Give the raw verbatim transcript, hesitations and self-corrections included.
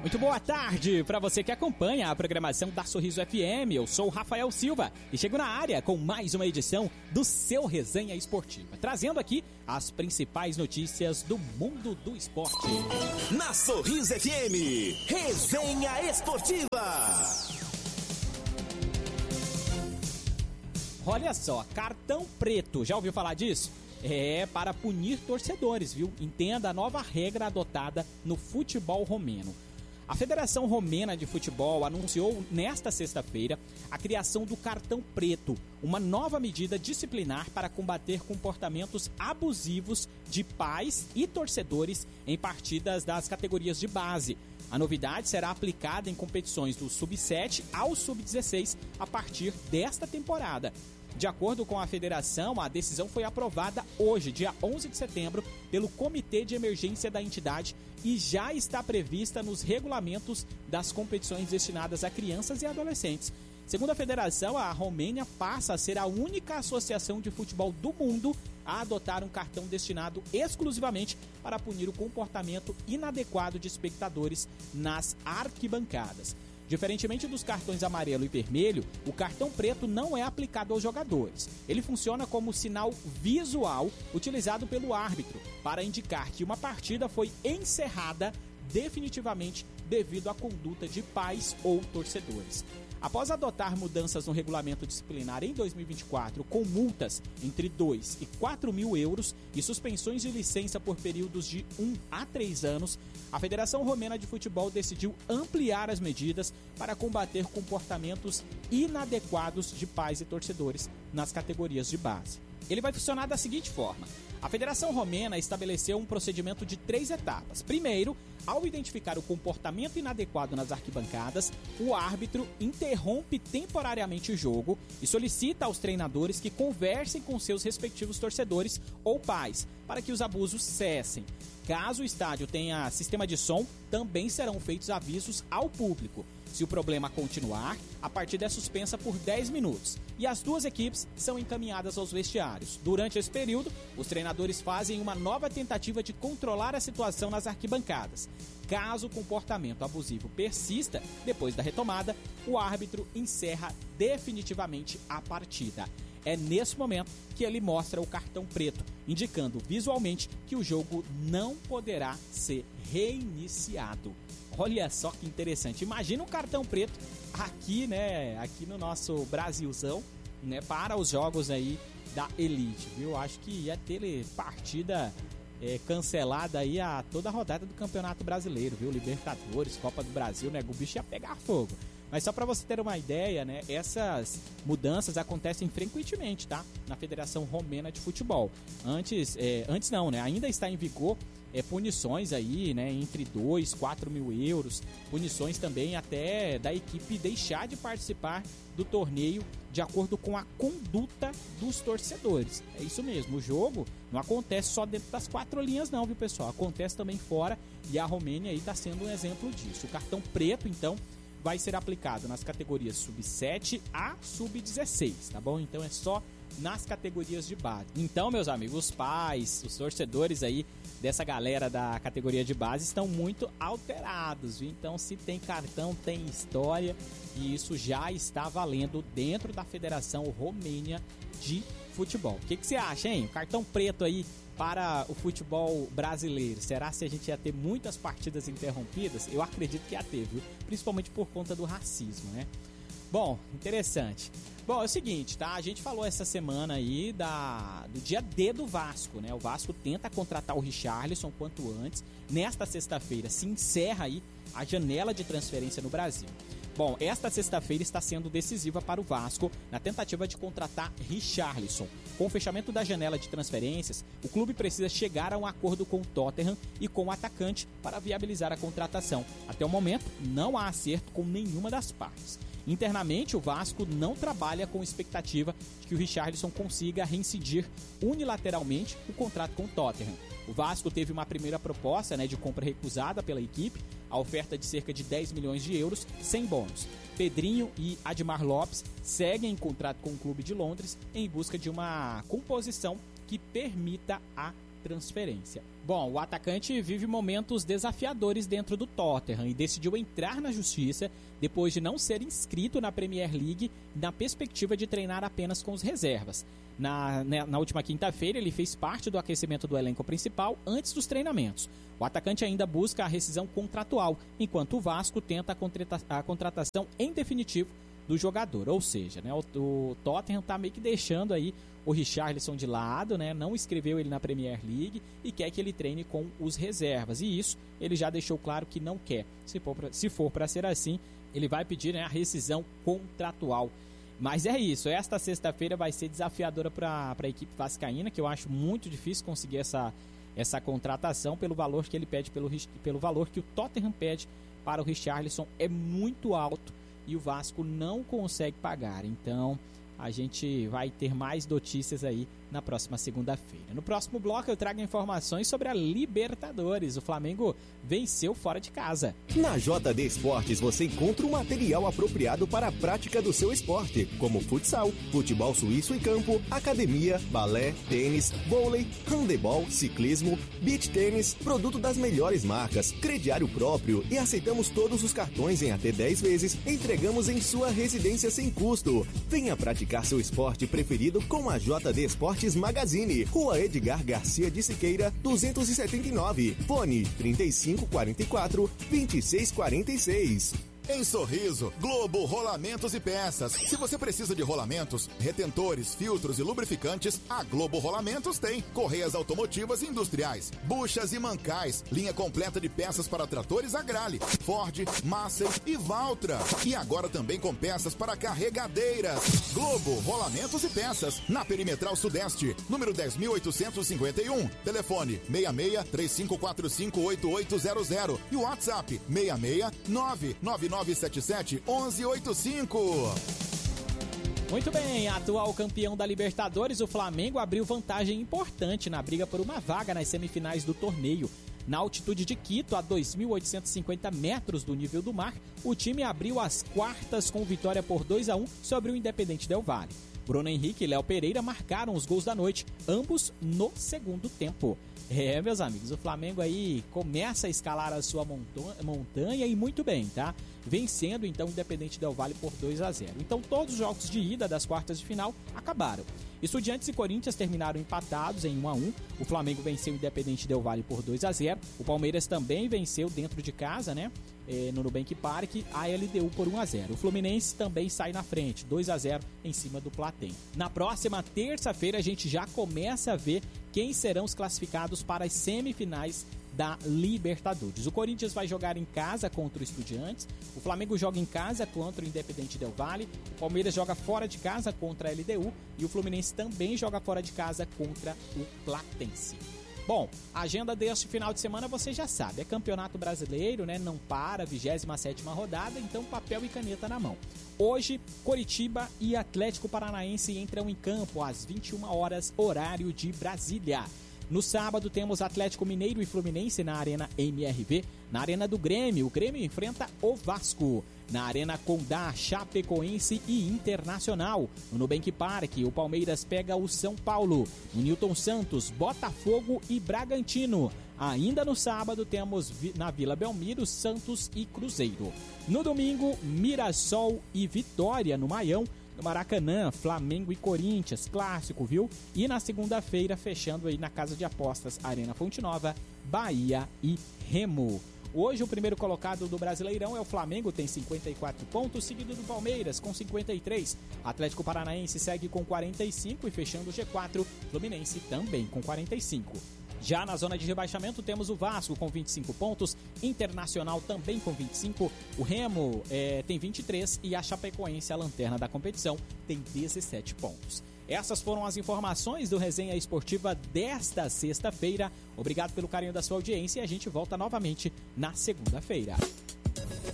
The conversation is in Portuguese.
Muito boa tarde para você que acompanha a programação da Sorriso F M. Eu sou o Rafael Silva e chego na área com mais uma edição do seu Resenha Esportiva, trazendo aqui as principais notícias do mundo do esporte. Na Sorriso F M, Resenha Esportiva. Olha só, cartão preto, já ouviu falar disso? É para punir torcedores, viu? Entenda a nova regra adotada no futebol romeno. A Federação Romena de Futebol anunciou nesta sexta-feira a criação do cartão preto, uma nova medida disciplinar para combater comportamentos abusivos de pais e torcedores em partidas das categorias de base. A novidade será aplicada em competições do sub sete ao sub dezesseis a partir desta temporada. De acordo com a federação, a decisão foi aprovada hoje, dia onze de setembro, pelo Comitê de Emergência da entidade e já está prevista nos regulamentos das competições destinadas a crianças e adolescentes. Segundo a federação, a Romênia passa a ser a única associação de futebol do mundo a adotar um cartão destinado exclusivamente para punir o comportamento inadequado de espectadores nas arquibancadas. Diferentemente dos cartões amarelo e vermelho, o cartão preto não é aplicado aos jogadores. Ele funciona como sinal visual utilizado pelo árbitro para indicar que uma partida foi encerrada definitivamente devido à conduta de pais ou torcedores. Após adotar mudanças no regulamento disciplinar em dois mil e vinte e quatro, com multas entre dois e quatro mil euros e suspensões de licença por períodos de um a três anos, a Federação Romena de Futebol decidiu ampliar as medidas para combater comportamentos inadequados de pais e torcedores nas categorias de base. Ele vai funcionar da seguinte forma. A Federação Romena estabeleceu um procedimento de três etapas. Primeiro, ao identificar o comportamento inadequado nas arquibancadas, o árbitro interrompe temporariamente o jogo e solicita aos treinadores que conversem com seus respectivos torcedores ou pais para que os abusos cessem. Caso o estádio tenha sistema de som, também serão feitos avisos ao público. Se o problema continuar, a partida é suspensa por dez minutos e as duas equipes são encaminhadas aos vestiários. Durante esse período, os treinadores fazem uma nova tentativa de controlar a situação nas arquibancadas. Caso o comportamento abusivo persista, depois da retomada, o árbitro encerra definitivamente a partida. É nesse momento que ele mostra o cartão preto, indicando visualmente que o jogo não poderá ser reiniciado. Olha só que interessante. Imagina um cartão preto aqui, né, aqui no nosso Brasilzão, né, para os jogos aí da Elite, viu? Acho que ia ter partida é, cancelada aí a toda a rodada do Campeonato Brasileiro, viu? Libertadores, Copa do Brasil, né? O bicho ia pegar fogo. Mas só para você ter uma ideia, né, essas mudanças acontecem frequentemente, tá? Na Federação Romena de Futebol. Antes, é, antes não, né? Ainda está em vigor é, punições aí, né, entre dois e quatro mil euros. Punições também até da equipe deixar de participar do torneio de acordo com a conduta dos torcedores. É isso mesmo, o jogo não acontece só dentro das quatro linhas não, viu, pessoal? Acontece também fora e a Romênia aí está sendo um exemplo disso. O cartão preto, então, vai ser aplicado nas categorias sub sete a sub dezesseis, tá bom? Então é só nas categorias de base. Então, meus amigos, os pais, os torcedores aí dessa galera da categoria de base estão muito alterados, viu? Então, se tem cartão, tem história e isso já está valendo dentro da Federação Romênia de Futebol. O que, que você acha, hein? O cartão preto aí para o futebol brasileiro. Será que a gente ia ter muitas partidas interrompidas? Eu acredito que ia ter, viu? Principalmente por conta do racismo, né? Bom, interessante. Bom, é o seguinte, tá? A gente falou essa semana aí da, do dia D do Vasco, né? O Vasco tenta contratar o Richarlison quanto antes. Nesta sexta-feira se encerra aí a janela de transferência no Brasil. Bom, esta sexta-feira está sendo decisiva para o Vasco na tentativa de contratar Richarlison. Com o fechamento da janela de transferências, o clube precisa chegar a um acordo com o Tottenham e com o atacante para viabilizar a contratação. Até o momento, não há acerto com nenhuma das partes. Internamente, o Vasco não trabalha com expectativa de que o Richarlison consiga reincidir unilateralmente o contrato com o Tottenham. O Vasco teve uma primeira proposta, né, de compra recusada pela equipe, a oferta de cerca de dez milhões de euros, sem bônus. Pedrinho e Admar Lopes seguem em contrato com o clube de Londres em busca de uma composição que permita a transferência. Bom, o atacante vive momentos desafiadores dentro do Tottenham e decidiu entrar na justiça depois de não ser inscrito na Premier League na perspectiva de treinar apenas com os reservas. Na, na, na última quinta-feira, ele fez parte do aquecimento do elenco principal antes dos treinamentos. O atacante ainda busca a rescisão contratual, enquanto o Vasco tenta a, contrata, a contratação em definitivo do jogador. Ou seja, né, o, o Tottenham está meio que deixando aí o Richarlison de lado, né, não inscreveu ele na Premier League e quer que ele treine com os reservas. E isso ele já deixou claro que não quer. Se for pra, se for para ser assim, ele vai pedir, né, a rescisão contratual. Mas é isso, esta sexta-feira vai ser desafiadora para a equipe vascaína, que eu acho muito difícil conseguir essa, essa contratação pelo valor que ele pede, pelo, pelo valor que o Tottenham pede para o Richarlison, é muito alto e o Vasco não consegue pagar. Então a gente vai ter mais notícias aí na próxima segunda-feira. No próximo bloco eu trago informações sobre a Libertadores. O Flamengo venceu fora de casa. Na J D Esportes você encontra o material apropriado para a prática do seu esporte, como futsal, futebol suíço e campo, academia, balé, tênis, vôlei, handebol, ciclismo, beach tênis, produto das melhores marcas, crediário próprio e aceitamos todos os cartões em até dez vezes, entregamos em sua residência sem custo. Venha praticar seu esporte preferido com a J D Esportes Magazine, Rua Edgar Garcia de Siqueira, duzentos e setenta e nove, fone trinta e cinco quarenta e quatro, vinte e seis quarenta e seis. Em Sorriso, Globo Rolamentos e Peças. Se você precisa de rolamentos, retentores, filtros e lubrificantes, a Globo Rolamentos tem. Correias automotivas e industriais, buchas e mancais, linha completa de peças para tratores Agrale, Ford, Massey e Valtra. E agora também com peças para carregadeiras. Globo Rolamentos e Peças, na Perimetral Sudeste, número dez mil oitocentos e cinquenta e um. Telefone seis seis, três cinco quatro cinco, oito oito zero zero e o WhatsApp seis seis nove nove nove sete sete um um oito cinco. Muito bem, atual campeão da Libertadores, o Flamengo abriu vantagem importante na briga por uma vaga nas semifinais do torneio. Na altitude de Quito, a dois mil oitocentos e cinquenta metros do nível do mar, o time abriu as quartas com vitória por dois a um sobre o Independente Del Valle. Bruno Henrique e Léo Pereira marcaram os gols da noite, ambos no segundo tempo. É, meus amigos, o Flamengo aí começa a escalar a sua montanha e muito bem, tá? Vencendo então o Independente Del Valle por dois a zero. Então todos os jogos de ida das quartas de final acabaram. Estudiantes e Corinthians terminaram empatados em um a um. O Flamengo venceu o Independente Del Valle por dois a zero. O Palmeiras também venceu dentro de casa, né? É, no Nubank Park, a L D U por um a zero. O Fluminense também sai na frente, dois a zero em cima do Platen. Na próxima terça-feira a gente já começa a ver quem serão os classificados para as semifinais da Libertadores. O Corinthians vai jogar em casa contra o Estudiantes, o Flamengo joga em casa contra o Independente Del Valle, o Palmeiras joga fora de casa contra a L D U e o Fluminense também joga fora de casa contra o Platense. Bom, a agenda deste final de semana você já sabe, é Campeonato Brasileiro, né? Não para, vigésima sétima rodada, então papel e caneta na mão. Hoje, Coritiba e Atlético Paranaense entram em campo às vinte e uma horas, horário de Brasília. No sábado temos Atlético Mineiro e Fluminense na Arena M R V. Na Arena do Grêmio, o Grêmio enfrenta o Vasco. Na Arena Condá, Chapecoense e Internacional. No Nubank Park, o Palmeiras pega o São Paulo. No Newton Santos, Botafogo e Bragantino. Ainda no sábado temos na Vila Belmiro, Santos e Cruzeiro. No domingo, Mirassol e Vitória no Maião. No Maracanã, Flamengo e Corinthians, clássico, viu? E na segunda-feira, fechando aí na Casa de Apostas, Arena Fonte Nova, Bahia e Remo. Hoje o primeiro colocado do Brasileirão é o Flamengo, tem cinquenta e quatro pontos, seguido do Palmeiras com cinquenta e três. Atlético Paranaense segue com quarenta e cinco e fechando o G quatro, Fluminense também com quarenta e cinco. Já na zona de rebaixamento temos o Vasco com vinte e cinco pontos, Internacional também com vinte e cinco, o Remo é, tem vinte e três e a Chapecoense, a lanterna da competição, tem dezessete pontos. Essas foram as informações do Resenha Esportiva desta sexta-feira. Obrigado pelo carinho da sua audiência e a gente volta novamente na segunda-feira.